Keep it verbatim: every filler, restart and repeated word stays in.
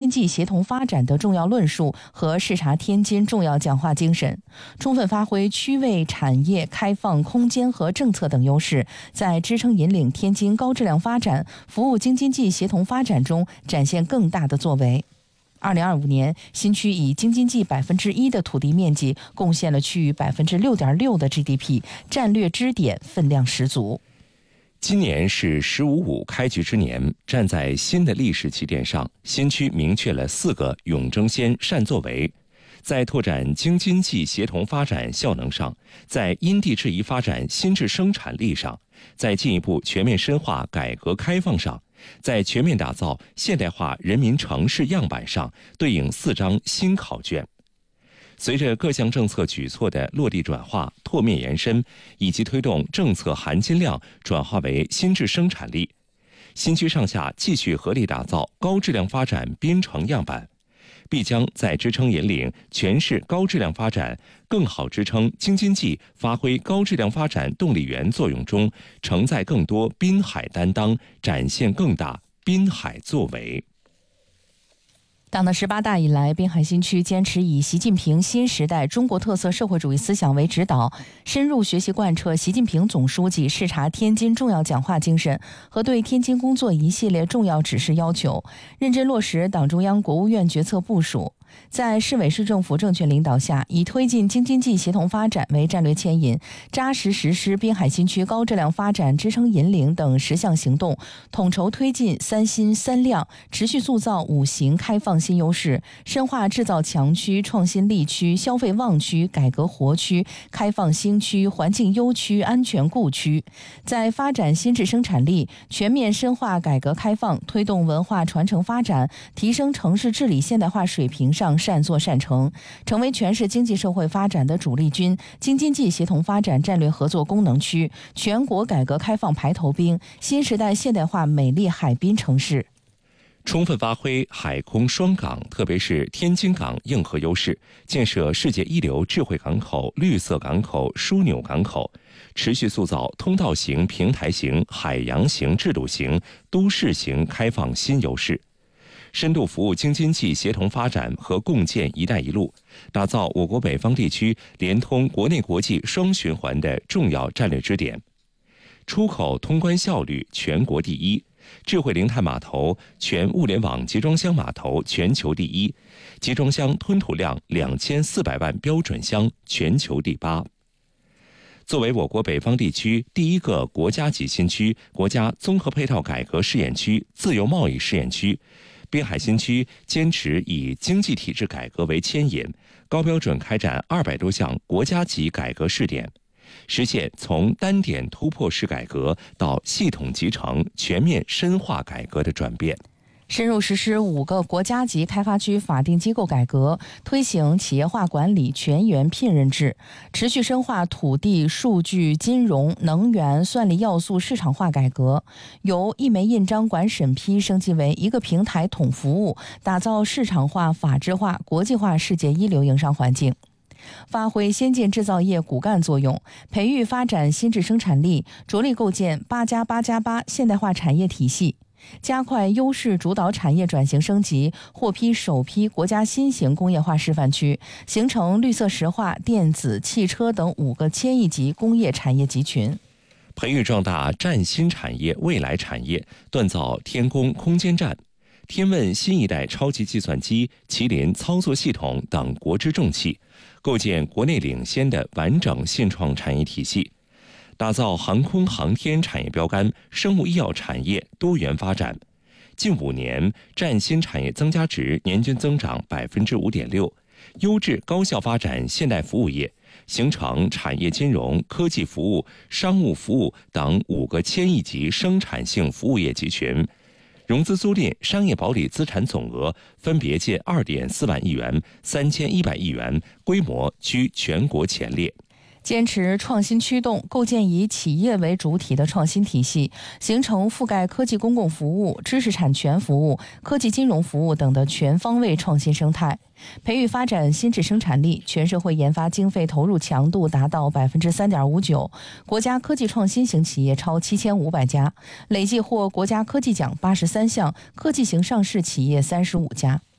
经济协同发展的重要论述和视察天津重要讲话精神，充分发挥区位产业开放空间和政策等优势，在支撑引领天津高质量发展、服务京津冀协同发展中展现更大的作为。二零二五年，新区以京津冀百分之一的土地面积贡献了区域百分之六点六的 G D P， 战略支点分量十足。 今年是“十五五”开局之年，站在新的历史起点上，新区明确了四个勇争先、善作为。在拓展京津冀协同发展效能上，在因地制宜发展新质生产力上，在进一步全面深化改革开放上，在全面打造现代化人民城市样板上对应四张新考卷。随着各项政策举措的落地转化、拓面延伸，以及推动政策含金量转化为新质生产力，新区上下继续合力打造高质量发展滨城样板，必将在支撑引领全市高质量发展、更好支撑京津冀发挥高质量发展动力源作用中，承载更多滨海担当，展现更大滨海作为。 党的十八大以来，滨海新区坚持以习近平新时代中国特色社会主义思想为指导，深入学习贯彻习近平总书记视察天津重要讲话精神和对天津工作一系列重要指示要求，认真落实党中央、国务院决策部署。在市委市政府政权领导下，以推进京津冀协同发展为战略牵引，扎实实施滨海新区高质量发展支撑引领等十项行动，统筹推进三新三亮，持续塑造五行开放新优势，深化制造强区、创新力区、消费旺区、改革活区、开放新区、环境优区、安全固区。在发展新质生产力、全面深化改革开放、推动文化传承发展、提升城市治理现代化水平上善作善成，成为全市经济社会发展的主力军，京津冀协同发展战略合作功能区，全国改革开放排头兵，新时代现代化美丽海滨城市。 充分发挥海空双港，特别是天津港硬核优势，建设世界一流智慧港口、绿色港口、枢纽港口，持续塑造通道型、平台型、海洋型、制度型、都市型开放新优势。深度服务京津冀协同发展和共建“一带一路”，打造我国北方地区连通国内国际双循环的重要战略支点。出口通关效率全国第一，智慧零碳码头、全物联网集装箱码头全球第一，集装箱吞吐量两千四百万标准箱全球第八。作为我国北方地区第一个国家级新区、国家综合配套改革试验区、自由贸易试验区，滨海新区坚持以经济体制改革为牵引，高标准开展二百多项国家级改革试点，实现从单点突破式改革到系统集成、全面深化改革的转变。 深入实施五个国家级开发区法定机构改革，推行企业化管理全员聘任制，持续深化土地、数据、金融、能源、算力要素市场化改革，由一枚印章管审批升级为一个平台统服务，打造市场化、法治化、国际化世界一流营商环境。发挥先进制造业骨干作用，培育发展新质生产力，着力构建八加八加八现代化产业体系，加快优势主导产业转型升级，获批首批国家新型工业化示范区，形成绿色石化、电子、汽车等五个千亿级工业产业集群。 培育壮大战新产业、未来产业，锻造天宫空间站、天问新一代超级计算机、麒麟操作系统等国之重器，构建国内领先的完整信创产业体系，打造航空航天产业标杆、生物医药产业多元发展。近五年，占新产业增加值年均增长百分之五点六，优质高效发展现代服务业，形成产业金融、科技服务、商务服务等五个千亿级生产性服务业集群。融资租赁、商业保理资产总额分别近二点四万亿元、三千一百亿元，规模居全国前列。 坚持创新驱动，构建以企业为主体的创新体系，形成覆盖科技公共服务、知识产权服务、科技金融服务等的全方位创新生态。培育发展新质生产力，全社会研发经费投入强度达到百分之三点五九，国家科技创新型企业超七千五百家，累计获国家科技奖八十三项，科技型上市企业三十五家。